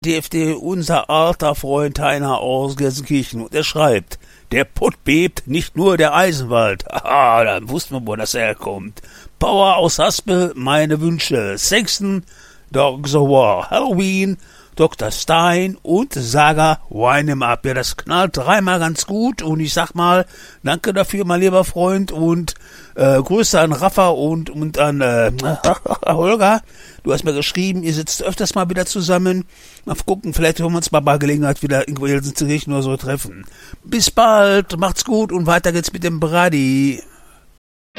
DFD, unser alter Freund Heiner aus Gelsenkirchen, und er schreibt, der Pott bebt, nicht nur der Eisenwald. Aha, dann wussten wir, wo das herkommt. Power aus Haspel, meine Wünsche. Sexton, Dogs of War, Halloween, Dr. Stein und Saga Wine 'em Up. Ja, das knallt dreimal ganz gut und ich sag mal, danke dafür, mein lieber Freund, und Grüße an Rafa und an Holger. Du hast mir geschrieben, ihr sitzt öfters mal wieder zusammen. Mal gucken, vielleicht hören wir uns mal bei Gelegenheit wieder irgendwo in Gelsenkirchen oder so treffen. Bis bald, macht's gut und weiter geht's mit dem Brady.